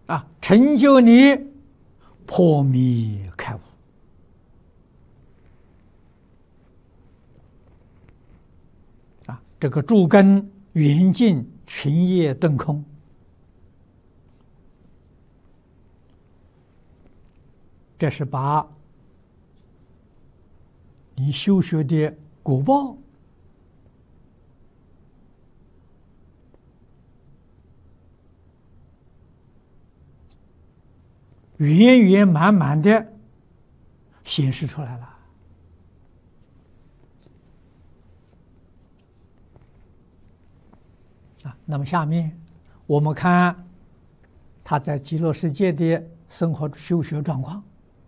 成就你破迷开悟。这个诸根圆净群业顿空，这是把你修学的果报圆圆满满的显示出来了。那么下面我们看他在极乐世界的生活修学状况。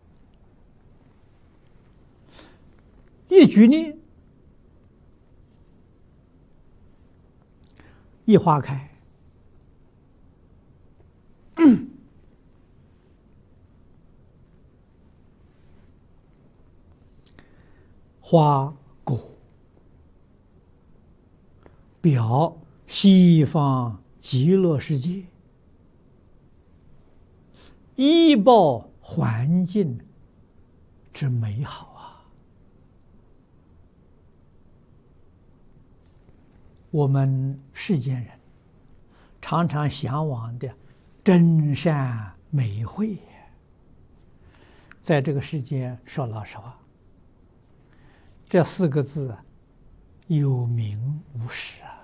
一举念，一花开，花果表西方极乐世界依报环境之美好啊！我们世间人常常向往的真善美慧，在这个世间说老实话，这4个字有名无实啊。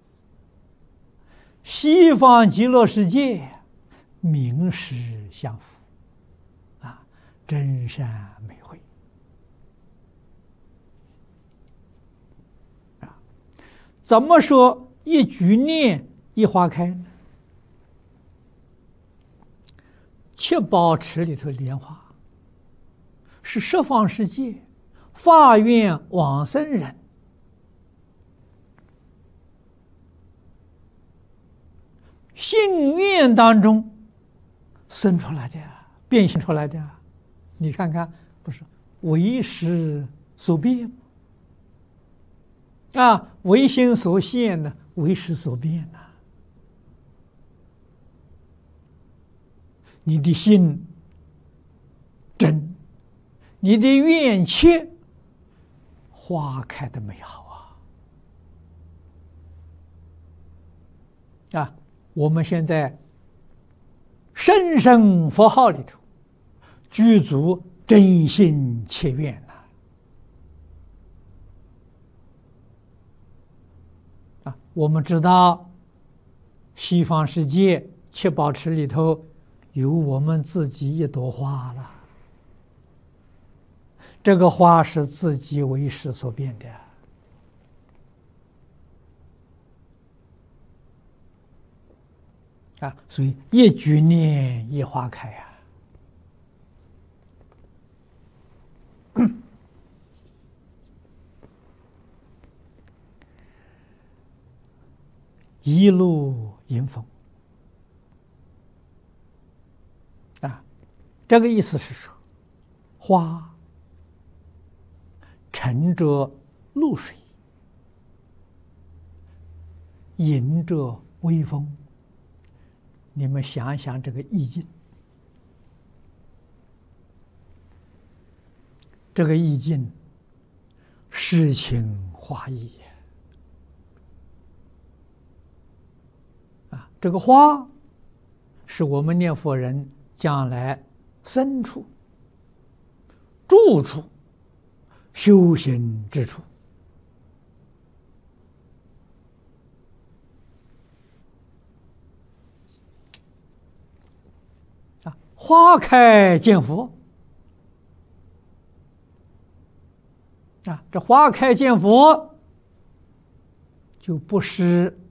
西方极乐世界名实相符真善美慧怎么说一举念一花开呢？7宝池里头莲花是十方世界发愿往生人信愿当中生出来的变现出来的你看看，不是为识所变为心所现呢，为识所变呐。你的心真，你的愿切，花开的美好我们现在声声佛号里头具足真心切愿我们知道西方世界7宝池里头有我们自己一朵花了，这个花是自己为识所变的所以一举念一花开一路迎风这个意思是说，花乘着露水，迎着微风，你们想想这个意境，这个意境诗情画意这个花是我们念佛人将来身处住处修行之处花开见佛这花开见佛就不是